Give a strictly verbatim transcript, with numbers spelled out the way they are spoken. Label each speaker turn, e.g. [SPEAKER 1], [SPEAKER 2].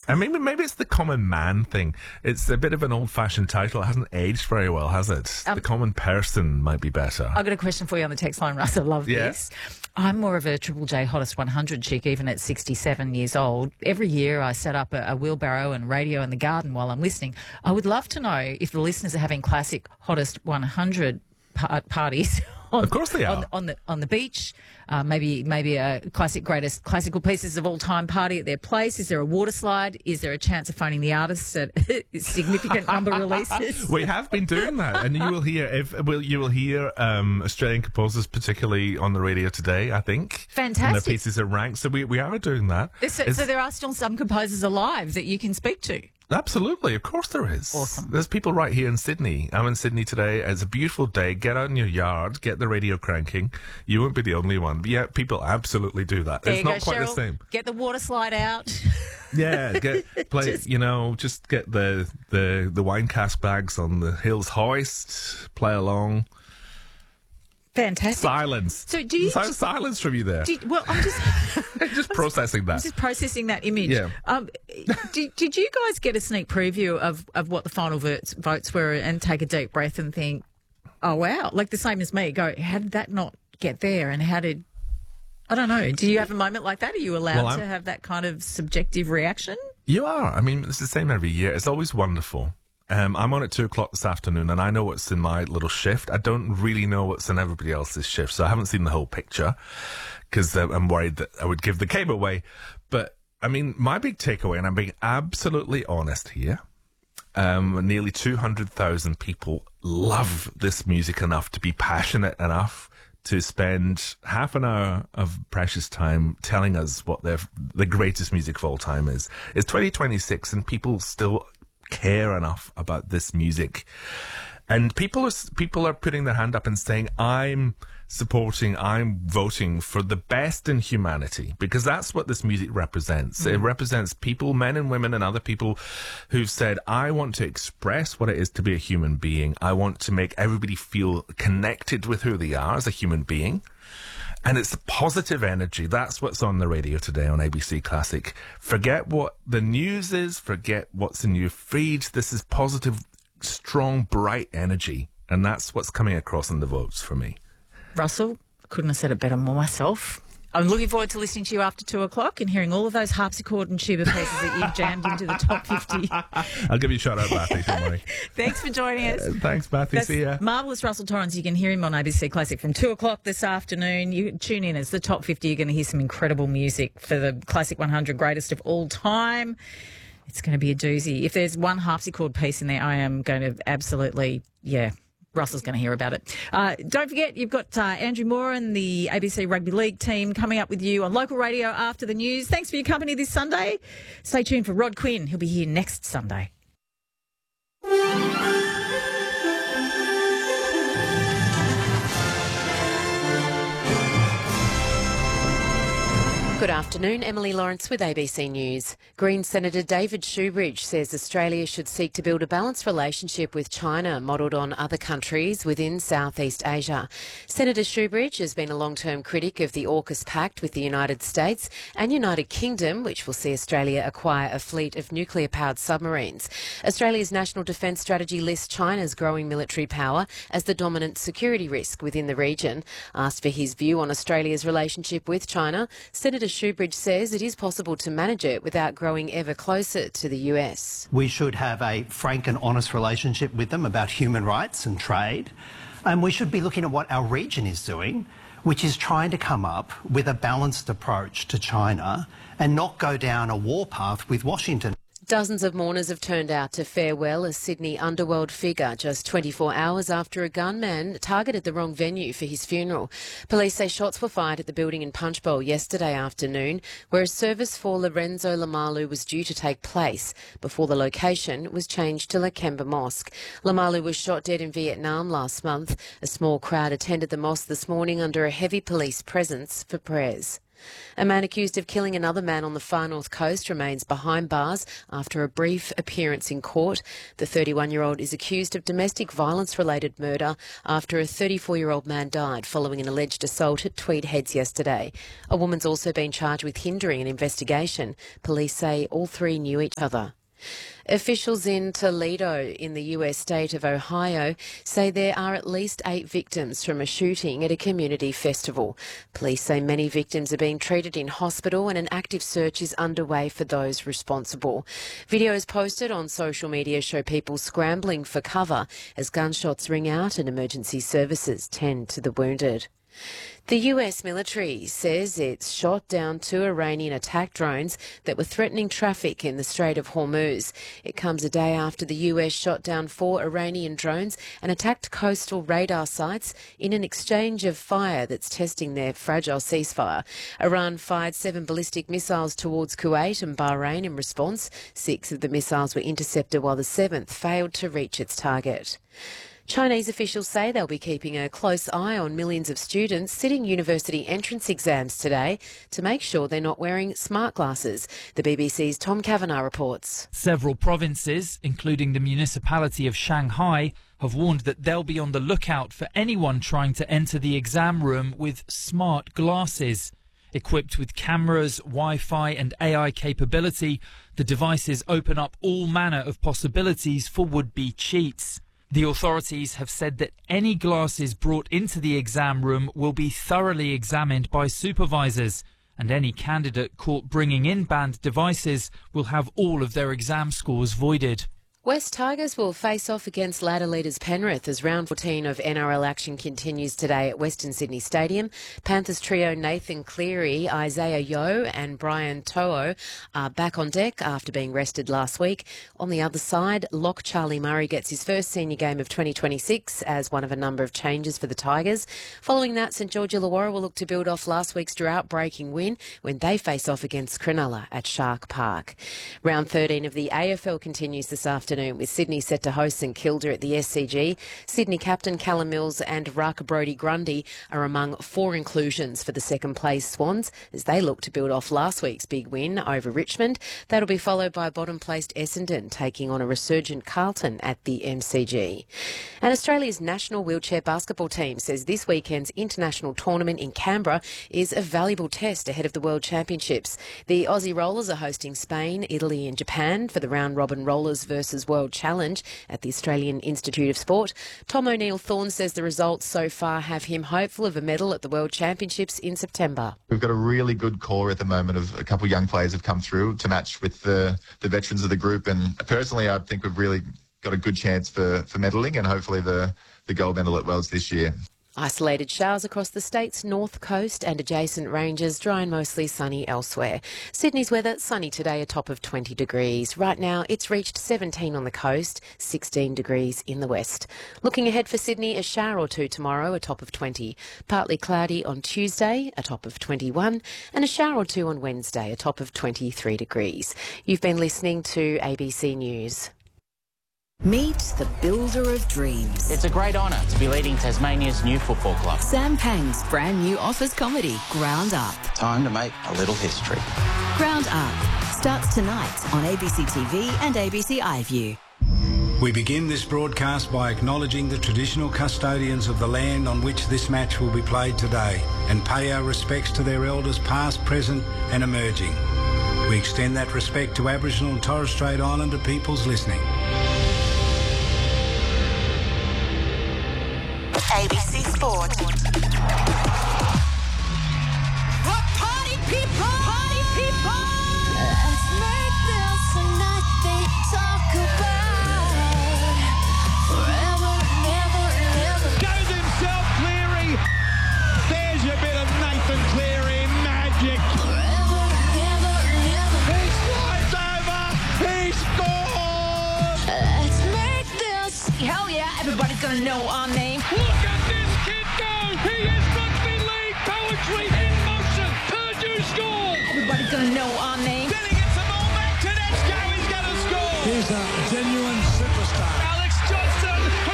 [SPEAKER 1] And maybe maybe it's the common man thing. It's a bit of an old-fashioned title. It hasn't aged very well, has it? Um, the common person might be better.
[SPEAKER 2] I've got a question for you on the text line, Russ. I love
[SPEAKER 1] yeah.
[SPEAKER 2] this. I'm more of a Triple J Hottest one hundred chick, even at sixty-seven years old. Every year I set up a, a wheelbarrow and radio in the garden while I'm listening. I would love to know if the listeners are having classic Hottest one hundred par- parties. On,
[SPEAKER 1] of course they are.
[SPEAKER 2] On, on the on the beach, uh, maybe maybe a classic greatest classical pieces of all time party at their place. Is there a water slide? Is there a chance of phoning the artists at significant number releases?
[SPEAKER 1] We have been doing that, and you will hear if will you will hear um, Australian composers, particularly on the radio today. I think
[SPEAKER 2] fantastic.
[SPEAKER 1] And their pieces are ranked, so we we are doing that.
[SPEAKER 2] So, so there are still some composers alive that you can speak to.
[SPEAKER 1] Absolutely, of course there is.
[SPEAKER 2] Awesome.
[SPEAKER 1] There's people right here in Sydney. I'm in Sydney today. It's a beautiful day. Get out in your yard, get the radio cranking. You won't be the only one. But yeah, people absolutely do that.
[SPEAKER 2] There
[SPEAKER 1] it's
[SPEAKER 2] you
[SPEAKER 1] not
[SPEAKER 2] go,
[SPEAKER 1] quite
[SPEAKER 2] Cheryl.
[SPEAKER 1] the same.
[SPEAKER 2] Get the water slide out.
[SPEAKER 1] Yeah, get play.
[SPEAKER 2] Just-
[SPEAKER 1] you know, just get the the the wine cask bags on the Hills hoist. Play along.
[SPEAKER 2] Fantastic.
[SPEAKER 1] Silence.
[SPEAKER 2] So do you
[SPEAKER 1] Si-
[SPEAKER 2] just-
[SPEAKER 1] silence from you there?
[SPEAKER 2] Did, well, I'm just
[SPEAKER 1] just processing that.
[SPEAKER 2] I'm just processing that image.
[SPEAKER 1] Yeah.
[SPEAKER 2] Um, did, did you guys get a sneak preview of, of what the final votes, votes were and take a deep breath and think, oh, wow, like the same as me, go, how did that not get there and how did, I don't know, do you have a moment like that? Are you allowed
[SPEAKER 1] Well,
[SPEAKER 2] to have that kind of subjective reaction?
[SPEAKER 1] You are. I mean, it's the same every year. It's always wonderful. Um, I'm on at two o'clock this afternoon, and I know what's in my little shift. I don't really know what's in everybody else's shift, so I haven't seen the whole picture because uh, I'm worried that I would give the game away. But, I mean, my big takeaway, and I'm being absolutely honest here, um, nearly two hundred thousand people love this music enough to be passionate enough to spend half an hour of precious time telling us what their the greatest music of all time is. It's twenty twenty-six, and people still care enough about this music, and people are people are putting their hand up and saying, I'm supporting, I'm voting for the best in humanity, because that's what this music represents. Mm. It represents people, men and women and other people who've said, I want to express what it is to be a human being. I want to make everybody feel connected with who they are as a human being. And it's positive energy. That's what's on the radio today on A B C Classic. Forget what the news is. Forget what's in your feed. This is positive, strong, bright energy. And that's what's coming across in the votes for me.
[SPEAKER 2] Russell, couldn't have said it better myself. I'm looking forward to listening to you after two o'clock and hearing all of those harpsichord and tuba pieces that you've jammed into the top fifty.
[SPEAKER 1] I'll give you a shout out, Matthew. Don't worry.
[SPEAKER 2] Thanks for joining us.
[SPEAKER 1] Uh, thanks, Matthew.
[SPEAKER 2] That's
[SPEAKER 1] See ya.
[SPEAKER 2] Marvellous Russell Torrens. You can hear him on A B C Classic from two o'clock this afternoon. You tune in. It's the top fifty. You're going to hear some incredible music for the Classic one hundred greatest of all time. It's going to be a doozy. If there's one harpsichord piece in there, I am going to absolutely, yeah, Russell's going to hear about it. Uh, don't forget, you've got uh, Andrew Moore and the A B C Rugby League team coming up with you on local radio after the news. Thanks for your company this Sunday. Stay tuned for Rod Quinn. He'll be here next Sunday.
[SPEAKER 3] Good afternoon, Emily Lawrence with A B C News. Green Senator David Shoebridge says Australia should seek to build a balanced relationship with China, modelled on other countries within Southeast Asia. Senator Shoebridge has been a long-term critic of the AUKUS Pact with the United States and United Kingdom, which will see Australia acquire a fleet of nuclear-powered submarines. Australia's National Defence Strategy lists China's growing military power as the dominant security risk within the region. Asked for his view on Australia's relationship with China, Senator Shoebridge says it is possible to manage it without growing ever closer to the U S.
[SPEAKER 4] We should have a frank and honest relationship with them about human rights and trade. And we should be looking at what our region is doing, which is trying to come up with a balanced approach to China and not go down a warpath with Washington.
[SPEAKER 3] Dozens of mourners have turned out to farewell a Sydney underworld figure just twenty-four hours after a gunman targeted the wrong venue for his funeral. Police say shots were fired at the building in Punchbowl yesterday afternoon, where a service for Lorenzo Lamalu was due to take place before the location was changed to Lakemba Mosque. Lamalu was shot dead in Vietnam last month. A small crowd attended the mosque this morning under a heavy police presence for prayers. A man accused of killing another man on the far north coast remains behind bars after a brief appearance in court. The thirty-one-year-old is accused of domestic violence-related murder after a thirty-four-year-old man died following an alleged assault at Tweed Heads yesterday. A woman's also been charged with hindering an investigation. Police say all three knew each other. Officials in Toledo in the U S state of Ohio say there are at least eight victims from a shooting at a community festival. Police say many victims are being treated in hospital and an active search is underway for those responsible. Videos posted on social media show people scrambling for cover as gunshots ring out and emergency services tend to the wounded. The U S military says it's shot down two Iranian attack drones that were threatening traffic in the Strait of Hormuz. It comes a day after the U S shot down four Iranian drones and attacked coastal radar sites in an exchange of fire that's testing their fragile ceasefire. Iran fired seven ballistic missiles towards Kuwait and Bahrain in response. Six of the missiles were intercepted while the seventh failed to reach its target. Chinese officials say they'll be keeping a close eye on millions of students sitting university entrance exams today to make sure they're not wearing smart glasses. The B B C's Tom Kavanagh reports.
[SPEAKER 5] Several provinces, including the municipality of Shanghai, have warned that they'll be on the lookout for anyone trying to enter the exam room with smart glasses. Equipped with cameras, Wi-Fi and A I capability, the devices open up all manner of possibilities for would-be cheats. The authorities have said that any glasses brought into the exam room will be thoroughly examined by supervisors, and any candidate caught bringing in banned devices will have all of their exam scores voided.
[SPEAKER 3] West Tigers will face off against ladder leaders Penrith as round fourteen of N R L action continues today at Western Sydney Stadium. Panthers trio Nathan Cleary, Isaiah Yeo and Brian To'o are back on deck after being rested last week. On the other side, lock Charlie Murray gets his first senior game of twenty twenty-six as one of a number of changes for the Tigers. Following that, St George Illawarra will look to build off last week's drought-breaking win when they face off against Cronulla at Shark Park. Round thirteen of the A F L continues this afternoon, with Sydney set to host St Kilda at the S C G. Sydney captain Callum Mills and Raka Brodie-Grundy are among four inclusions for the second place Swans as they look to build off last week's big win over Richmond. That'll be followed by bottom-placed Essendon taking on a resurgent Carlton at the M C G. And Australia's national wheelchair basketball team says this weekend's international tournament in Canberra is a valuable test ahead of the World Championships. The Aussie Rollers are hosting Spain, Italy and Japan for the round-robin Rollers versus World Challenge at the Australian Institute of Sport. Tom O'Neill-Thorne says the results so far have him hopeful of a medal at the World Championships in September.
[SPEAKER 6] We've got a really good core at the moment of a couple of young players have come through to match with the, the veterans of the group, and personally I think we've really got a good chance for, for medaling and hopefully the, the gold medal at Worlds this year.
[SPEAKER 3] Isolated showers across the state's north coast and adjacent ranges, dry and mostly sunny elsewhere. Sydney's weather, sunny today, a top of twenty degrees. Right now, it's reached seventeen on the coast, sixteen degrees in the west. Looking ahead for Sydney, a shower or two tomorrow, a top of twenty. Partly cloudy on Tuesday, a top of twenty-one. And a shower or two on Wednesday, a top of twenty-three degrees. You've been listening to A B C News.
[SPEAKER 7] Meet the builder of dreams.
[SPEAKER 8] It's a great honour to be leading Tasmania's new football club.
[SPEAKER 7] Sam Pang's brand new office comedy, Ground Up.
[SPEAKER 8] Time to make a little history.
[SPEAKER 7] Ground Up starts tonight on A B C T V and A B C iView.
[SPEAKER 9] We begin this broadcast by acknowledging the traditional custodians of the land on which this match will be played today and pay our respects to their elders past, present and emerging. We extend that respect to Aboriginal and Torres Strait Islander peoples listening.
[SPEAKER 10] A B C Sport. Party people! Party people! Let's make this a night they talk about. Forever and ever and ever.
[SPEAKER 11] Goes himself, Cleary. There's your bit of Nathan Cleary magic.
[SPEAKER 10] Forever and ever and ever.
[SPEAKER 11] He slides over. He scores.
[SPEAKER 10] Let's make this. Hell yeah, everybody's gonna know our name.
[SPEAKER 11] Look at this kid go! He is rugby league poetry in motion. Purdue scores!
[SPEAKER 10] Everybody's gonna know our name.
[SPEAKER 11] Then he gets the ball back. Tedesco is going to score.
[SPEAKER 9] Here's a genuine superstar.
[SPEAKER 11] Alex Johnson